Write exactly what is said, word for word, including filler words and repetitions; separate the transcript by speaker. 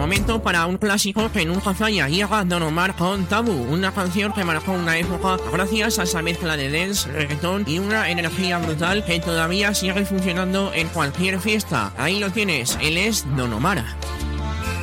Speaker 1: Momento para un clásico que nunca falla. Llega Don Omar con Tabú, una canción que marcó una época gracias a esa mezcla de dance, reggaetón y una energía brutal que todavía sigue funcionando en cualquier fiesta. Ahí lo tienes, él es Don Omar.